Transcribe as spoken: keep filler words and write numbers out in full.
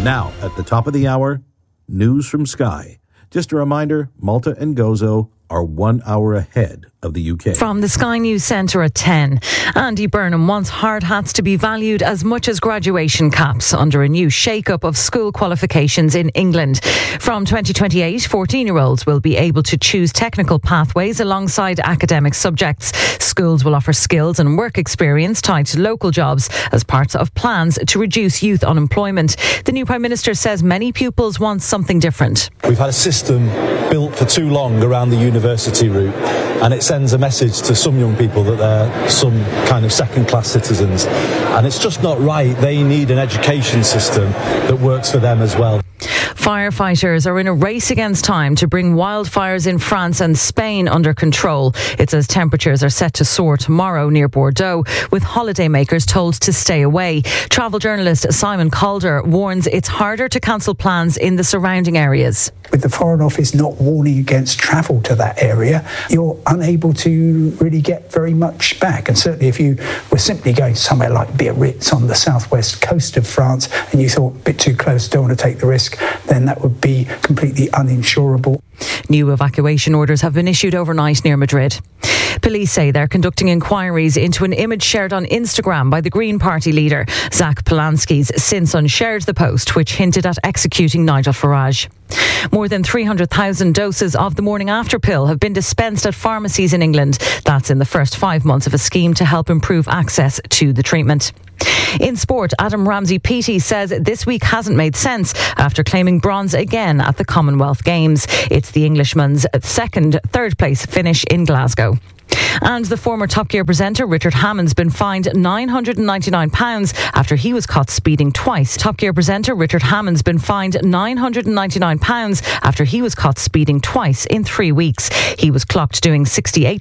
Now, at the top of the hour, news from Sky. Just a reminder, Malta and Gozo are one hour ahead of the U K. From the Sky News Centre at ten. Andy Burnham wants hard hats to be valued as much as graduation caps under a new shake-up of school qualifications in England. From twenty twenty-eight, fourteen-year-olds will be able to choose technical pathways alongside academic subjects. Schools will offer skills and work experience tied to local jobs as part of plans to reduce youth unemployment. The new Prime Minister says many pupils want something different. We've had a system built for too long around the university route, and it sends a message to some young people that they're some kind of second-class citizens, and it's just not right. They need an education system that works for them as well. Firefighters are in a race against time to bring wildfires in France and Spain under control. It says temperatures are set to soar tomorrow near Bordeaux, with holidaymakers told to stay away. Travel journalist Simon Calder warns it's harder to cancel plans in the surrounding areas. With the Foreign Office not warning against travel to that area, you're unable to really get very much back. And certainly if you were simply going somewhere like Biarritz on the southwest coast of France and you thought a bit too close, don't want to take the risk, then that would be completely uninsurable. New evacuation orders have been issued overnight near Madrid. Police say they're conducting inquiries into an image shared on Instagram by the Green Party leader. Zach Polanski's since unshared the post, which hinted at executing Nigel Farage. More than three hundred thousand doses of the morning after pill have been dispensed at pharmacies in England. That's in the first five months of a scheme to help improve access to the treatment. In sport, Adam Ramsey-Peaty says this week hasn't made sense after claiming bronze again at the Commonwealth Games. It's the Englishman's second third place finish in Glasgow. And the former Top Gear presenter Richard Hammond's been fined nine hundred ninety-nine pounds after he was caught speeding twice. Top Gear presenter Richard Hammond's been fined nine hundred ninety-nine pounds after he was caught speeding twice in three weeks. He was clocked doing sixty-eight